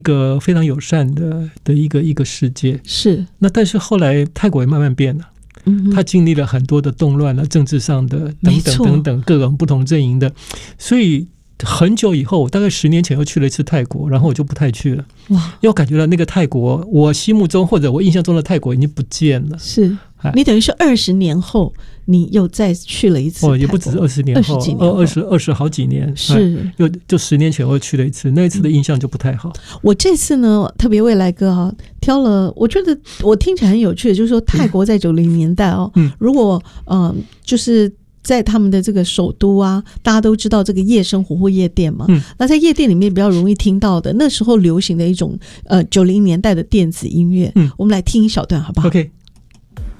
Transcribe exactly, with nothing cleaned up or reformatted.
一个非常友善的的一个一个世界。 是， 那但是后来泰国也慢慢变了。嗯，他经历了很多的动乱了，政治上的等等等等各种不同阵营的，所以很久以后，大概十年前又去了一次泰国，然后我就不太去了。哇！因为我感觉到那个泰国，我心目中或者我印象中的泰国已经不见了。 是，你等于是二十年后，你又再去了一次泰国。 哦，也不止二十年后，二十几年后，二十二十好几年。 是， 又就十年前我又去了一次，那一次的印象就不太好。 嗯、我这次呢，特别为来哥哈挑了，我觉得我听起来很有趣的，就是说泰国在九零年代哦，嗯、如果嗯、呃，就是在他们的这个首都啊，大家都知道这个夜生活或夜店嘛，嗯、那在夜店里面比较容易听到的，那时候流行的一种呃九零年代的电子音乐，嗯、我们来听一小段好不好？ OK。